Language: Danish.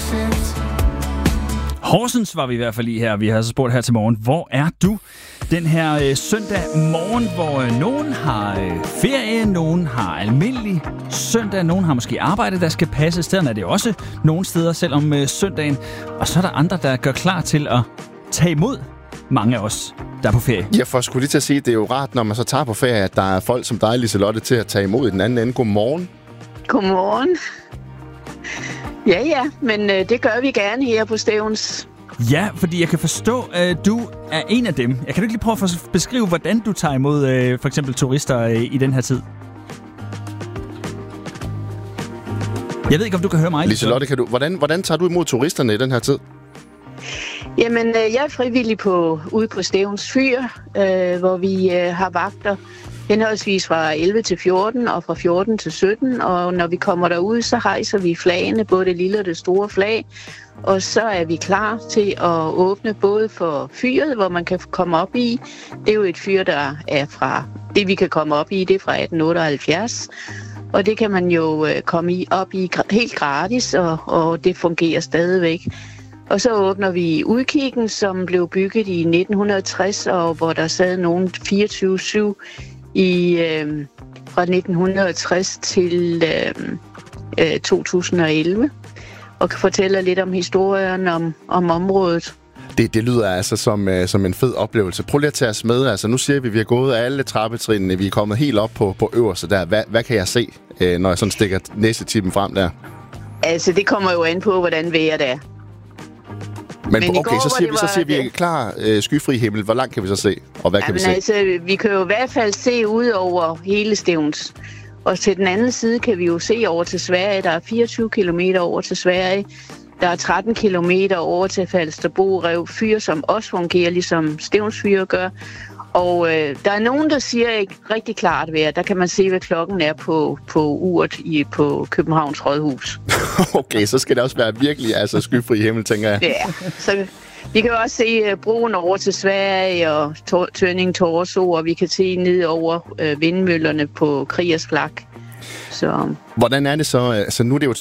Horsens var vi i hvert fald lige her. Vi har så spurgt her til morgen, hvor er du den her søndag morgen, hvor nogen har ferie, nogen har almindelig søndag, nogen har måske arbejde, der skal passe. Stederne er det også nogle steder, selvom søndagen. Og så er der andre, der gør klar til at tage imod mange af os, der er på ferie. Ja, for skulle lige til at sige, det er jo rart, når man så tager på ferie, at der er folk som dig, Liselotte, til at tage imod i den anden ende. Godmorgen. Godmorgen. Ja, men det gør vi gerne her på Stevns. Ja, fordi jeg kan forstå, at du er en af dem. Jeg kan du ikke lige prøve at beskrive, hvordan du tager imod for eksempel turister i den her tid? Jeg ved ikke, om du kan høre mig. Liselotte, hvordan tager du imod turisterne i den her tid? Jamen, jeg er frivillig ude på Stevns Fyr, hvor vi har vagter henholdsvis fra 11 til 14 og fra 14 til 17. Og når vi kommer derud, så hejser vi flagene, både det lille og det store flag. Og så er vi klar til at åbne både for fyret, hvor man kan komme op i. Det er jo et fyr, der er fra... Det vi kan komme op i, det er fra 1878. Og det kan man jo komme op i helt gratis, og det fungerer stadigvæk. Og så åbner vi udkiggen, som blev bygget i 1960, og hvor der sad nogen 24/7 fra 1960 til 2011. Og kan fortælle lidt om historien om området. Det lyder altså som en fed oplevelse. Prøv lige at tage os med. Altså, nu siger vi har gået alle trappetrinene. Vi er kommet helt op på øverste der. Hvad kan jeg se, når jeg sådan stikker næsetippen frem der? Altså, det kommer jo an på, hvordan vejret er. Men okay, så siger vi er klar skyfri himmel. Hvor langt kan vi så se? Og hvad kan vi se? Altså, vi kan jo i hvert fald se ud over hele Stevns. Og til den anden side kan vi jo se over til Sverige. Der er 24 kilometer over til Sverige. Der er 13 kilometer over til Falsterbo Rev Fyr, som også fungerer, ligesom Stevns Fyr gør. Og der er nogen, der siger ikke rigtig klart vejr. Der kan man se, hvad klokken er på uret på Københavns Rådhus. Okay, så skal det også være virkelig skyfri himmel, tænker jeg. Ja, så vi kan også se broen over til Sverige og Tønning Torso, og vi kan se ned over vindmøllerne på Kriegers Flak. Så. Hvordan er det så? Altså, nu er det jo